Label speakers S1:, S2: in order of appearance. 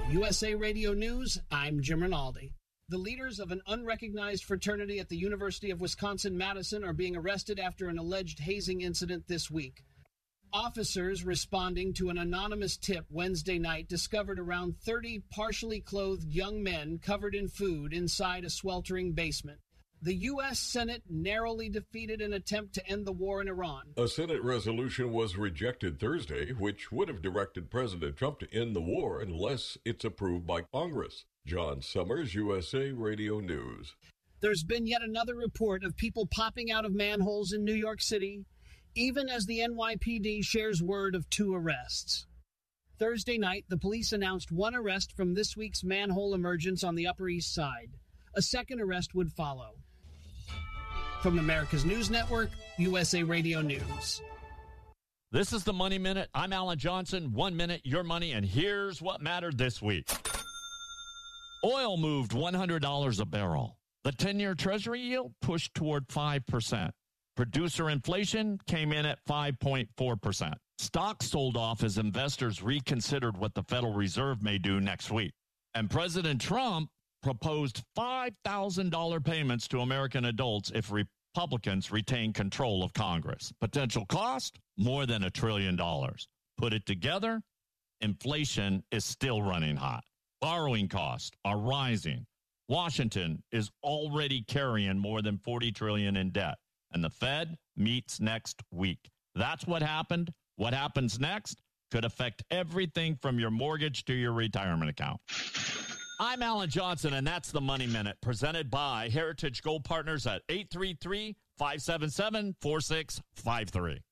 S1: USA Radio News, I'm Jim Rinaldi. The leaders of an unrecognized fraternity at the University of Wisconsin-Madison are being arrested after an alleged hazing incident this week. Officers responding to an anonymous tip Wednesday night discovered around 30 partially clothed young men covered in food inside a sweltering basement. The U.S. Senate narrowly defeated an attempt to end the war in Iran.
S2: A Senate resolution was rejected Thursday, which would have directed President Trump to end the war unless it's approved by Congress. John Summers, USA Radio News.
S1: There's been yet another report of people popping out of manholes in New York City, even as the NYPD shares word of 2 arrests. Thursday night, the police announced 1 arrest from this week's manhole emergence on the Upper East Side. A second arrest would follow. From America's News Network, USA Radio News.
S3: This is the Money Minute. I'm Alan Johnson. 1 minute, your money, and here's what mattered this week. Oil moved $100 a barrel. The 10-year Treasury yield pushed toward 5%. Producer inflation came in at 5.4%. Stocks sold off as investors reconsidered what the Federal Reserve may do next week. And President Trump proposed $5,000 payments to American adults if Republicans retain control of Congress. Potential cost? More than $1 trillion. Put it together, inflation is still running hot. Borrowing costs are rising. Washington is already carrying more than $40 trillion in debt. And the Fed meets next week. That's what happened. What happens next could affect everything from your mortgage to your retirement account. I'm Alan Johnson, and that's the Money Minute, presented by Heritage Gold Partners at 833-577-4653.